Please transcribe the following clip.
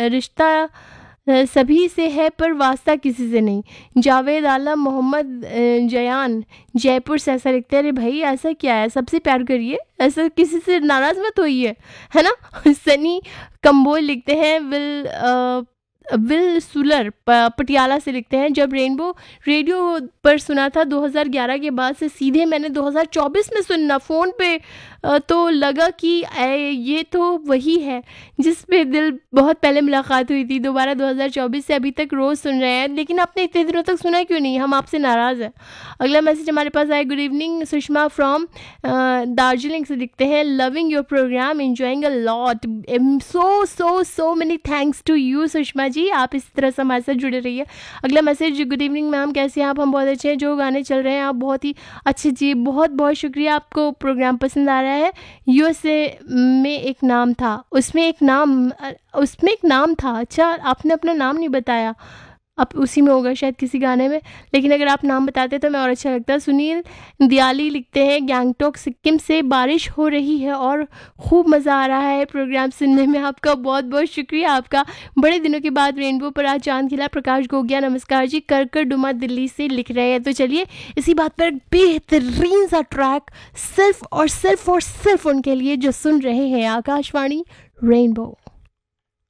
रिश्ता सभी से है पर वास्ता किसी से नहीं। जावेद आलम मोहम्मद जयान जयपुर से ऐसा लिखते हैं, अरे भाई ऐसा क्या है, सबसे प्यार करिए, ऐसा किसी से नाराज़ मत होइए, है ना। सनी कंबोज लिखते हैं, विल सुलर पटियाला से लिखते हैं, जब रेनबो रेडियो पर सुना था 2011 के बाद से सीधे मैंने 2024 में सुनना फ़ोन पे, तो लगा कि ये तो वही है जिस पे दिल बहुत पहले मुलाकात हुई थी। दोबारा 2024 से अभी तक रोज़ सुन रहे हैं, लेकिन आपने इतने दिनों तक सुना क्यों नहीं, हम आपसे नाराज़ हैं। अगला मैसेज हमारे पास आया, good evening Sushma from Darjeeling से लिखते हैं, loving your programme, enjoying a lot, so so so many thanks to you Sushma ji, आप इस तरह से हमारे साथ जुड़े रहिए। अगला मैसेज, गुड इवनिंग मैम, कैसे हैं आप, हम बहुत अच्छे हैं, जो गाने चल रहे हैं आप बहुत ही अच्छे जी, बहुत बहुत शुक्रिया, आपको प्रोग्राम पसंद आ रहा है। यूएसए में एक नाम था, उसमें एक नाम था, अच्छा आपने अपना नाम नहीं बताया, अब उसी में होगा शायद किसी गाने में, लेकिन अगर आप नाम बताते तो मैं और अच्छा लगता। सुनील दियाली लिखते हैं, गैंगटोक सिक्किम से, बारिश हो रही है और खूब मज़ा आ रहा है प्रोग्राम सुनने में, आपका बहुत बहुत शुक्रिया आपका, बड़े दिनों के बाद रेनबो पर आज चांद खिला। प्रकाश गोगिया नमस्कार जी, कर डुमा दिल्ली से लिख रहे हैं। तो चलिए इसी बात पर बेहतरीन सा ट्रैक सिर्फ और सिर्फ उनके लिए जो सुन रहे हैं आकाशवाणी रेनबो।